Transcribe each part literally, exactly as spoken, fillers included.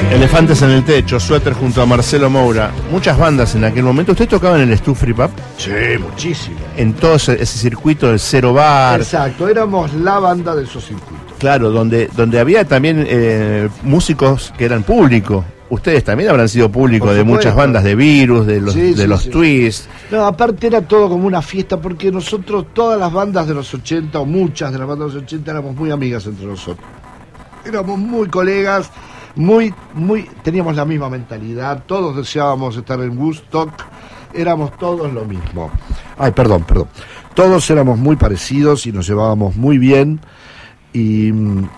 Elefantes en el Techo, Suéter junto a Marcelo Moura. Muchas bandas en aquel momento. ¿Usted tocaba en el Stu Free Pub? Sí, muchísimo. En todo ese, ese circuito del Cero Bar. Exacto, éramos la banda de esos circuitos. Claro, donde, donde había también eh, músicos que eran público. Ustedes también habrán sido público de muchas bandas, de Virus, de los, sí, de sí, los sí. Twists. No, aparte era todo como una fiesta, porque nosotros, todas las bandas de los ochenta, o muchas de las bandas de los ochenta, éramos muy amigas entre nosotros. Éramos muy colegas, muy, muy, teníamos la misma mentalidad, todos deseábamos estar en Woodstock, éramos todos lo mismo. Ay, perdón, perdón. Todos éramos muy parecidos y nos llevábamos muy bien, y...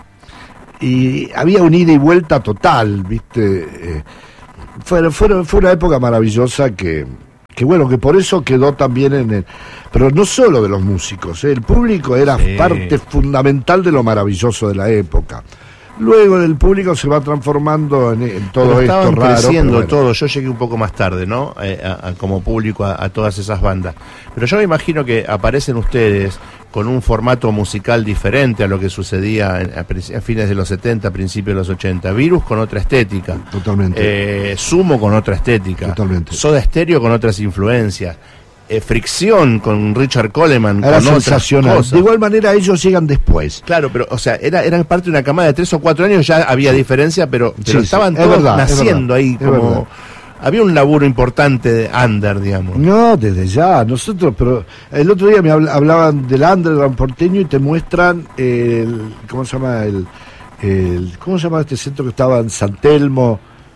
y había un ida y vuelta total, ¿viste? Eh, fue, fue, fue una época maravillosa que, que, bueno, que por eso quedó también en el... Pero no solo de los músicos, ¿eh? El público era sí. parte fundamental de lo maravilloso de la época. Luego el público se va transformando en, en todo pero esto raro. Creciendo bueno. todo. Yo llegué un poco más tarde, ¿no? Eh, a, a, como público a, a todas esas bandas. Pero yo me imagino que aparecen ustedes con un formato musical diferente a lo que sucedía en, a, a fines de los setenta, principios de los ochenta. Virus con otra estética. Totalmente. Eh, Sumo con otra estética. Totalmente. Soda Stereo con otras influencias. Eh, Fricción con Richard Coleman. Era con sensacional. Otras cosas. De igual manera ellos llegan después. Claro, pero, o sea, era, eran parte de una camada de tres o cuatro años, ya había sí. diferencia, pero, pero sí, estaban sí. todos verdad, naciendo ahí como... verdad. Había un laburo importante de under, digamos. No, desde ya, nosotros, pero el otro día me hablaban del underground porteño y te muestran el, ¿cómo se llama? El, el ¿cómo se llama este centro que estaba en San Telmo?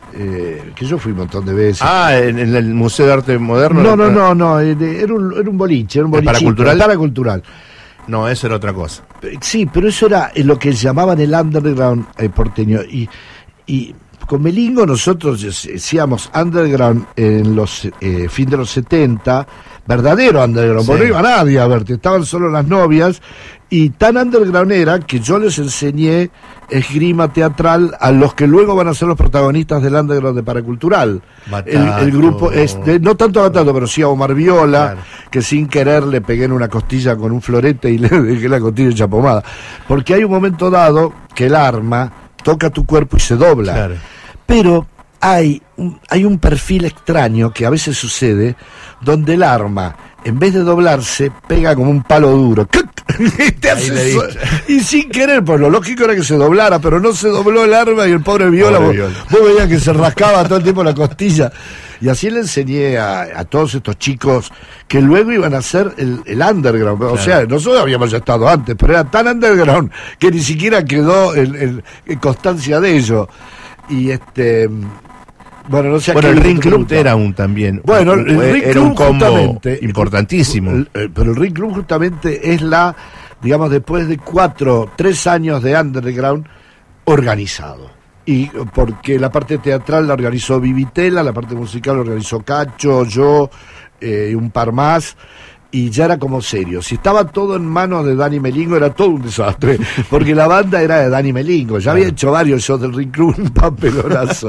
Eh, que yo fui un montón de veces. Ah, en, en el Museo de Arte Moderno. No, no, no, no, era un, era un boliche, era un boliche. ¿Paracultural? Paracultural. No, eso era otra cosa. Sí, pero eso era lo que llamaban el underground eh, porteño. Y, y con Melingo nosotros hacíamos underground en los eh, fin de los setenta, verdadero underground, sí. porque no iba nadie a verte, estaban solo las novias, y tan underground era que yo les enseñé esgrima teatral a los que luego van a ser los protagonistas del underground de Paracultural. El, el grupo, es de, no tanto a Batato, pero sí a Omar Viola, claro. que sin querer le pegué en una costilla con un florete y le dejé la costilla hecha pomada. Porque hay un momento dado que el arma toca tu cuerpo y se dobla. Claro. Pero hay un, hay un perfil extraño que a veces sucede, donde el arma, en vez de doblarse, pega como un palo duro. Y, te hace so- y sin querer, pues lo lógico era que se doblara, pero no se dobló el arma y el pobre Viola, pobre vos, vos veías que se rascaba todo el tiempo la costilla. Y así le enseñé a, a todos estos chicos que luego iban a hacer el, el underground. Claro. O sea, nosotros habíamos ya estado antes, pero era tan underground que ni siquiera quedó el, el, en constancia de ello. Y este... Bueno, no sé bueno, el Ring Club era un también. Bueno, el, el Ring era Club un combo justamente, importantísimo. El, el, pero el Ring Club justamente es la, digamos, después de cuatro, tres años de underground organizado. Y porque la parte teatral la organizó Vivitela, la parte musical la organizó Cacho, yo, eh, un par más. Y ya era como serio. Si estaba todo en manos de Dani Melingo, era todo un desastre, porque la banda era de Dani Melingo. Ya había hecho varios shows del Ring Club, un papelonazo.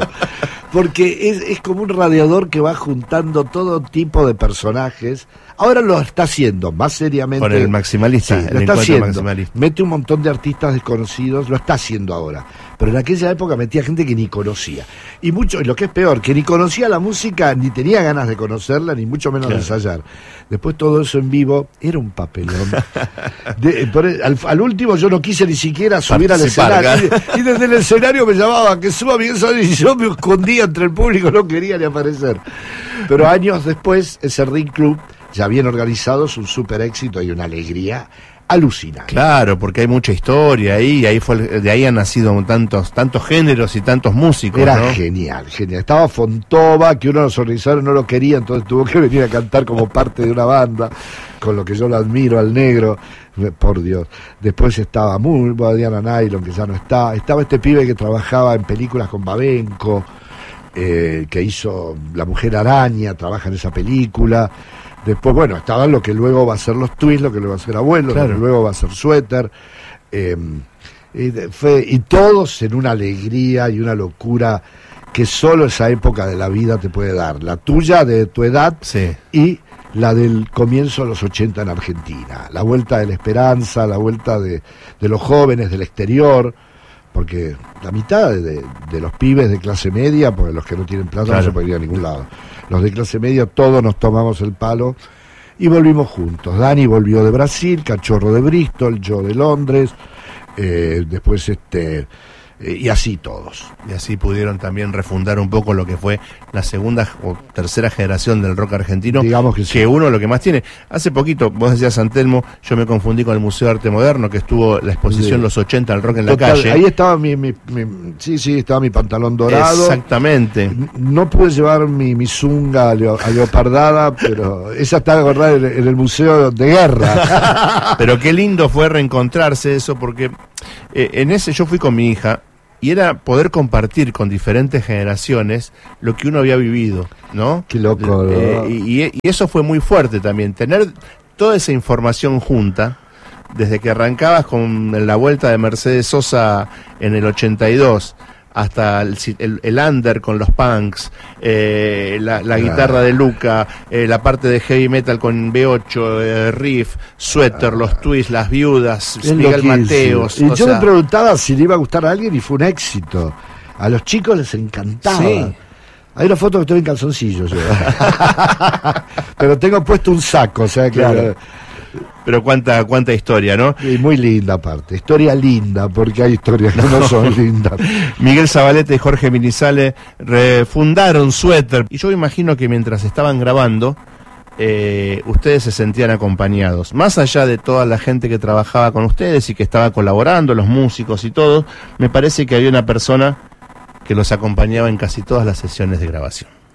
Porque es, es como un radiador que va juntando todo tipo de personajes. Ahora lo está haciendo más seriamente. Con el Maximalista. Sí, el lo está haciendo. Maximalista. Mete un montón de artistas desconocidos, lo está haciendo ahora. Pero en aquella época metía gente que ni conocía. Y mucho, y lo que es peor, que ni conocía la música, ni tenía ganas de conocerla, ni mucho menos claro. de ensayar. Después todo eso en vivo era un papelón. De, por, al, al último yo no quise ni siquiera subir Participar, al escenario. Y, y desde el escenario me llamaban que suba bien solo, y yo me escondía entre el público, no quería ni aparecer. Pero años después, ese Ring Club, ya bien organizado, es un súper éxito y una alegría alucinante. Claro, porque hay mucha historia ahí, ahí fue, de ahí han nacido tantos, tantos géneros y tantos músicos. Era ¿no? genial, genial. Estaba Fontova, que uno de los organizadores no lo quería, entonces tuvo que venir a cantar como parte de una banda, con lo que yo lo admiro al negro, por Dios. Después estaba muy Diana Nylon, que ya no está. Estaba este pibe que trabajaba en películas con Babenco, eh, que hizo La Mujer Araña, trabaja en esa película. Después, bueno, estaban lo que luego va a ser los Twists, lo que luego va a ser Abuelo, claro. lo que luego va a ser Suéter. Eh, y, fue, y todos en una alegría y una locura que solo esa época de la vida te puede dar. La tuya, de tu edad, sí. y la del comienzo de los ochenta en Argentina. La vuelta de la esperanza, la vuelta de, de los jóvenes del exterior porque la mitad de, de los pibes de clase media, porque los que no tienen plata claro. no se pueden ir a ningún lado, los de clase media todos nos tomamos el palo y volvimos juntos. Dani volvió de Brasil, Cachorro de Bristol, yo de Londres, eh, después este y así todos. Y así pudieron también refundar un poco lo que fue la segunda o tercera generación del rock argentino, digamos que, sí. que uno lo que más tiene. Hace poquito, vos decías San Telmo, yo me confundí con el Museo de Arte Moderno, que estuvo la exposición sí. Los ochenta del rock en Total, la calle. Ahí estaba mi, mi, mi, sí, sí, estaba mi pantalón dorado. Exactamente. No pude llevar mi, mi zunga a, leo, a leopardada, pero esa está guardada en, en el Museo de Guerra. Pero qué lindo fue reencontrarse eso, porque eh, en ese yo fui con mi hija, y era poder compartir con diferentes generaciones lo que uno había vivido, ¿no? Qué loco, ¿no? Eh, y, y eso fue muy fuerte también, tener toda esa información junta, desde que arrancabas con la vuelta de Mercedes Sosa en el ochenta y dos, hasta el, el, el under con los punks, eh, la, la guitarra de Luca, eh, la parte de heavy metal con B ocho, eh, Riff, Sweater, los Twists, las Viudas, Miguel Mateos. Y yo sea... me preguntaba si le iba a gustar a alguien y fue un éxito. A los chicos les encantaba. Sí. Hay una foto que estoy en calzoncillos yo. Pero tengo puesto un saco, o sea que... Claro. Pero cuánta cuánta historia, ¿no? Y muy linda aparte, historia linda, porque hay historias que no, no son lindas. Miguel Zabaleta y Jorge Minizale refundaron Sweater, y yo imagino que mientras estaban grabando, eh, ustedes se sentían acompañados. Más allá de toda la gente que trabajaba con ustedes y que estaba colaborando, los músicos y todo, me parece que había una persona que los acompañaba en casi todas las sesiones de grabación.